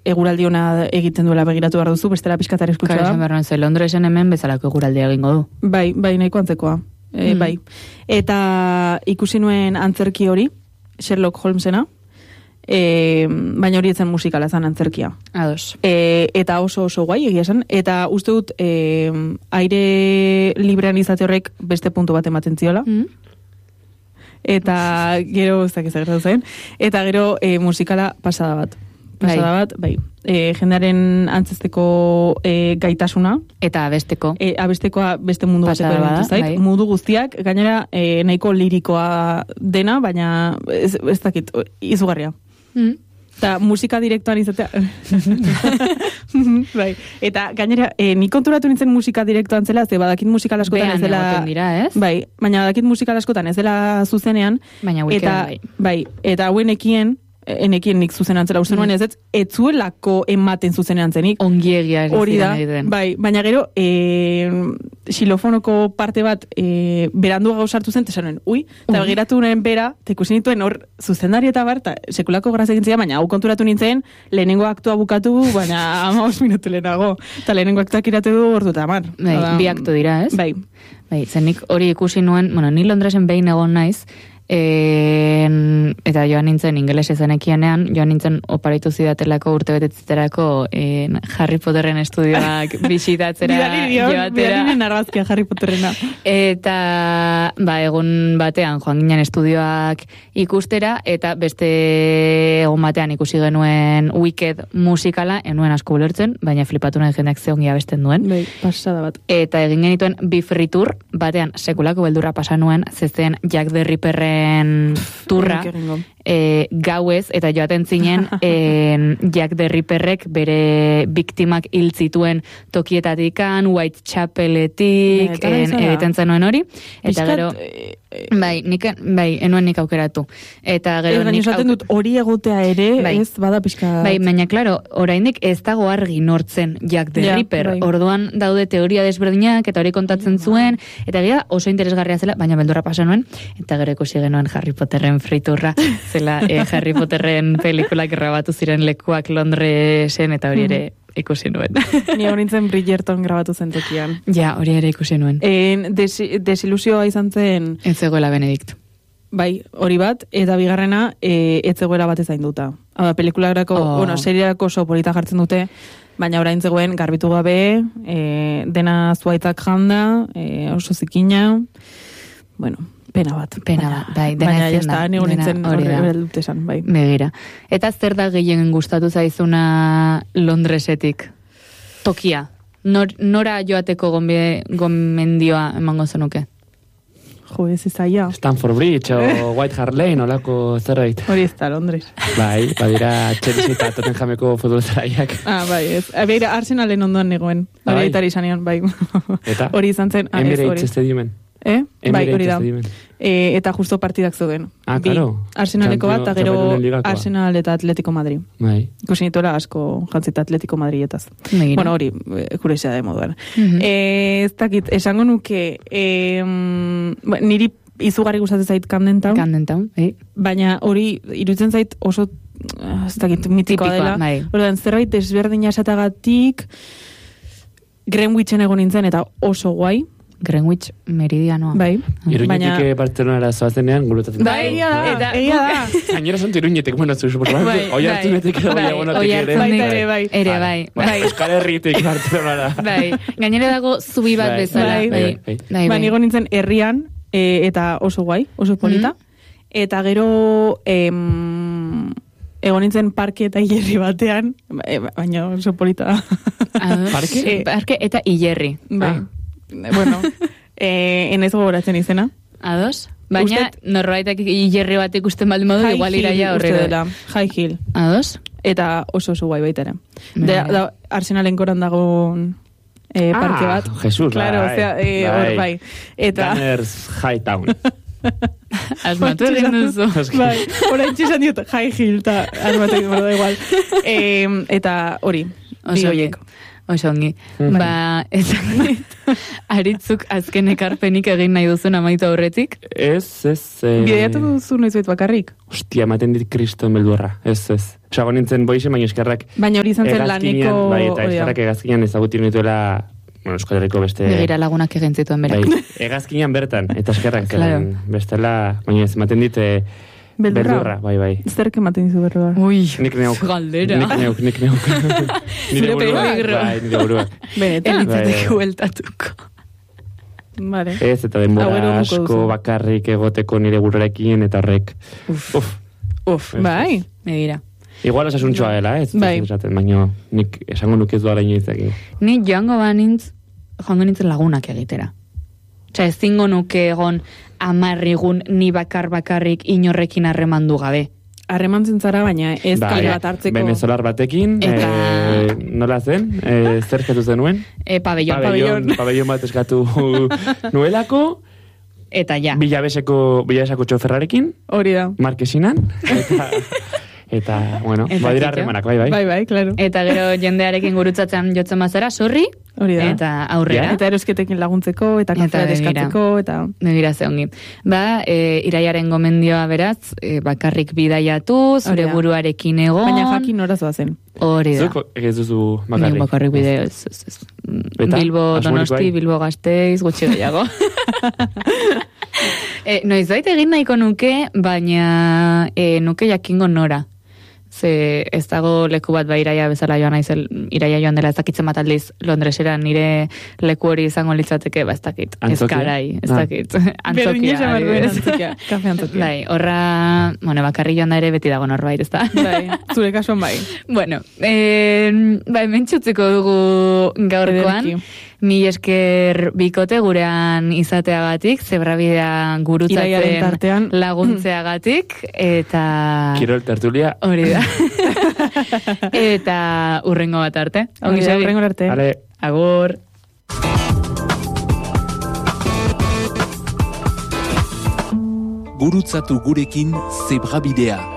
eguraldi ona egiten duela begiratu behar duzu, bestela pizkatari eskutsa da. Claro, Londresen hemen bezalako eguraldia egingo du. Bai, nahiko antzekoa. Bai. Eta ikusi nuen antzerki hori, Sherlock Holmesena, baina hori etzen musikala zan antzerkia. Ados. Eta oso guai egia esan, eta uste dut aire librean izate horrek beste puntu bat ematen ziola. Eta gero ez dakiz gertatu zen, eta gero musikala pasada bat. Bai. Jendearen antzesteko gaitasuna. Eta abestekoa beste mundu bateko bai. Mundu guztiak, gainera nahiko lirikoa dena, baina ez dakit, izugarria. Eta musika direktoan izatea. Bai. Eta gainera, nik konturatu nintzen musika direktoan zela, ze badakit musikal askotan ez dela... Behan dira, ez? Bai, baina badakit musikal askotan ez dela zuzenean. Baina wikea bai. Eta hauen enekien nik zuzenean zela, uste nuen ez zuelako ematen zuzenean zenik. Ongiegia. Hori da, bai, baina gero, xilofonoko parte bat berandua gauzartu zen, tesanen, eta begiratu nuen bera, tekusin dituen hor zuzendari eta bar, sekulako graz egin zidan, baina hau konturatu nintzen, lehenengo aktua bukatu, baina 15 minutu lehenago, eta lehenengo aktuak irate du ordu eta mar. Bi aktu dira, ez? Bai. Zenik hori ikusi nuen, ni Londresen behin egon naiz, eta joan nintzen ingeles ezenekienean, joan nintzen oparitu zidatelako urtebetetziterako Harry Potterren estudioak bisitatzera joatera. Bidalinen argazkia Harry Potterrena. Eta egun batean joan ginen estudioak ikustera, eta beste egun batean ikusi genuen Wicked musikala, enuen asko ulertzen, baina flipatu nahi jendeak ze ongi abesten duen. Bai, pasada bat. Eta egin genituen bi free tour, batean sekulako beldurra pasa nuen, zezen Jack the Ripperren turra gauez, eta joaten zinen Jack the Ripperrek bere biktimak hil zituen tokietatikan, Whitechapeletik egiten zenuen hori, eta gero enuen nik aukeratu, eta gero nik esaten dut hori egotea ere ez bada pixka baina klaro, oraindik ez dago argi nortzen Jack the Ripper, orduan daude teoria desberdinak, eta hori kontatzen zuen, eta gira oso interesgarria zela, baina beldurra pasa nuen, eta gero ikusi genuen Harry Potterren friturra, zela Harry Potterren pelikulak grabatu ziren lekuak Londresen, eta hori ere ikusi nuen. Ni hori nintzen Bridgerton grabatu zen tokian. Ja, hori ere ikusi nuen. Desilusioa izan zen... Ez zegoela Benedikt. Bai, hori bat, eta bigarrena, ez zegoela bat ezain duta. Pelikularako, seriarako oso polita jartzen dute, baina orain zegoen garbitu gabe, dena zuaitak janda, oso zikina, bueno... Pena bat, bai, baina jazta, nego nintzen hori esan, bai. Begira. Eta zer da gehien gustatu zaizuna Londresetik? Tokia. Nora joateko gomendioa emango zenuke? Jo, ez izaia. Stanford Bridge o White Hart Lane, olako zerbait. Hori ez da, Londres. Bai, badira Chelsea eta Tottenhameko futbol zelaiak. Bai, ez. Beira, Arsenalen ondoan negoen. Hori aitari izanion, bai. Eta? Hori izan zen, Emirates Stadiumen. Bai, hori da. Eta justo partidak zeuden. Claro. Arsenaleko bat, eta gero Arsenal eta Atletico Madrid. Bai. Ikusi nitola asko jantzita Atletico Madridetaz. Bueno, hori, kurezia da moduan. Ez dakit, esango nuke, niri izugarri gustatzen zait Camden Town. Baina hori, iruditzen zait oso, ez dakit, mitikoa dela. Horrean, zerbait desberdina esatagatik, Greenwichen egon nintzen, eta oso guai. Greenwich meridianoa. Bai. Iruñetik Bartzelonara zoazenean gurutatzen. Bai, egia da. Gainera zontu Iruñetik, bueno, oi hartunetik ere bai. Euskal Herritik Bartzelonara. Bai, gainera dago zubi bat bezala. Bai, nigo nintzen herrian, eta oso guai, oso polita. Eta gero, egon nintzen parke eta hilerri batean, baina oso polita. Parke? Parke eta hilerri. Bai. Bueno, enaiz gogoratzen izena. Ados? Baina norbaitak hilerri bat ikusten baldin modu, igual iraia horrela. High Hill. Ados? Eta oso guai baita ere. Arsenalen koran dago parke bat. Jesus, claro, bai. Eta... Gunners High Town. Asmatu egin duzu. Bai, orain txizan diot High Hill, eta asmatu egin da igual. Eta hori, bi horiek. Oso ongi. Aritzuk azken ekarpenik egin nahi duzun amaitu aurretik? Ez. Bideiatu duzu noiz bakarrik? Hostia, ematen dit kriston beldurra. Ez. Osago nintzen boixe, baina eskerrak... Baina hori izan zen laneko... Bai, eta eskerrak egazkinan ezagutu nituela... Bueno, Euskal Herriko beste... Begira lagunak egin zituen berak. Bai, egazkinan bertan, eta eskerrak zelan. Bestela, baina ez ematen dit... Beldurra, bai. Zerk ematen dizu beldurra? Ui, nik neuk. Galdera. Nik neuk. Nire buruak. Benetan. Elitzateko bueltatuko. Vale. Ez, eta denbora asko bakarrik egoteko nire buruarekin, eta horrek... Uf, bai. Begira. Igual osasuntxoa dela, ez? Bai. Baina nik esango nuke ez doa laino izakin. Ni joango nintzen lagunak egitera. Osea, ezingo nuke egon 10 egun ni bakarrik inorrekin harremandu gabe. Harremantzen zara, baina ez kale bat hartzeko. Venezolar batekin, nola zen? Zer eskatu zenuen? Pabellon bat eskatu nuelako. Eta ja. Bilabesako txoferrarekin. Hori da. Markesinan. Eta, bueno, badira harremanak, bai. Bai, claro. Eta gero jendearekin gurutzatzen jotzen bazara, sorri. Hori da. Eta aurrera. Eta erosketekin laguntzeko, eta kafea deskatzeko, eta... Begira ze ongi. Iraiaren gomendioa beraz, bakarrik bidaiatu, zure buruarekin egon. Baina jakin norazoa zen. Hori da. Zuk ez duzu bakarrik. Nik bakarrik bideo, ez. Bilbo Donosti, Bilbo Gasteiz, gutxi gehiago. Noizbait egin nahiko nuke, baina nuke jakingo nora. Ze ez dago leku bat iraia bezala joan naizel, iraia joan dela ez dakitzen bat aldiz Londresera nire leku hori izango litzateke, ez dakit. Antzokia? Ez dakit. Antzokia. Kafe antzokia. Bai, horra, bakarri joan da ere beti dago norbait, ez da? Bai, zure kasuan bai. Bueno, mentxutziko dugu gaurkoan. Mi esker bikote gurean izateagatik, zebrabidea gurutzatzen laguntzeagatik, eta... Kirol tertulia. Hori da. Eta urrengo bat arte. Urrengo arte. Agur. Gurutzatu gurekin zebrabidea.